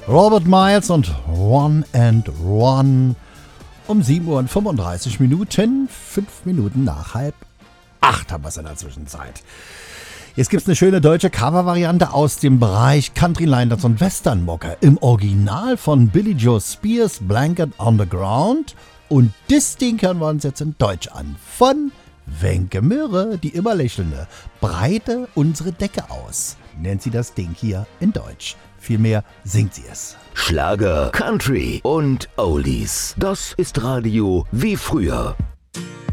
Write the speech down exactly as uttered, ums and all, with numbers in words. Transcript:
Robert Miles und One and One um sieben Uhr und fünfunddreißig Minuten, fünf Minuten nach halb acht haben wir es in der Zwischenzeit. Jetzt gibt es eine schöne deutsche Covervariante aus dem Bereich Country Liners und Westernmucke im Original von Billy Joe Spears, Blanket on the Ground. Und das Ding hören wir uns jetzt in Deutsch an. Von Wenke Möhre, die immer lächelnde. Breite unsere Decke aus, nennt sie das Ding hier in Deutsch. Vielmehr singt sie es. Schlager, Country und Oldies. Das ist Radio wie früher.